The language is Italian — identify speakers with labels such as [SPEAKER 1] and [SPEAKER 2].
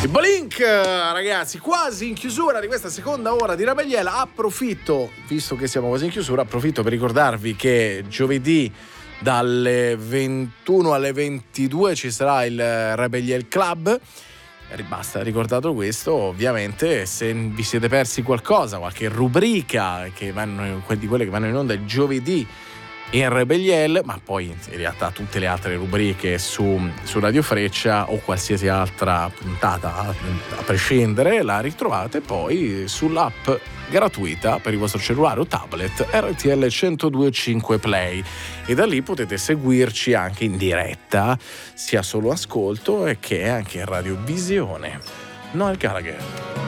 [SPEAKER 1] Il Bolink, ragazzi, quasi in chiusura di questa seconda ora di Rebelliela. Approfitto, visto che siamo quasi in chiusura, approfitto per ricordarvi che giovedì dalle 21 alle 22 ci sarà il Rebelliel Club. Basta, ricordato questo, ovviamente, se vi siete persi qualcosa, qualche rubrica di quelle che vanno in onda il giovedì in Rebelliel, ma poi in realtà tutte le altre rubriche su Radio Freccia o qualsiasi altra puntata a prescindere la ritrovate poi sull'app gratuita per il vostro cellulare o tablet RTL 102.5 Play, e da lì potete seguirci anche in diretta, sia solo ascolto e che anche in radiovisione. Noel Gallagher.